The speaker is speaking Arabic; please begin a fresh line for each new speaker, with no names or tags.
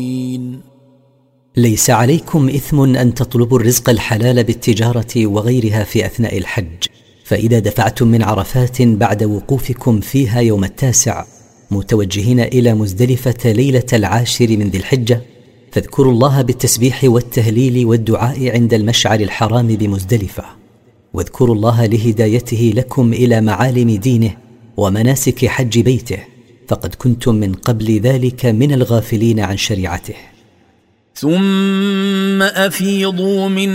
ليس عليكم إثم أن تطلبوا الرزق الحلال بالتجارة وغيرها في أثناء الحج، فإذا دفعتم من عرفات بعد وقوفكم فيها يوم 9 متوجهين إلى مزدلفة ليلة 10 من ذي الحجة، فاذكروا الله بالتسبيح والتهليل والدعاء عند المشعر الحرام بمزدلفة، واذكروا الله لهدايته لكم إلى معالم دينه ومناسك حج بيته، فقد كنتم من قبل ذلك من الغافلين عن شريعته.
ثم أفيضوا من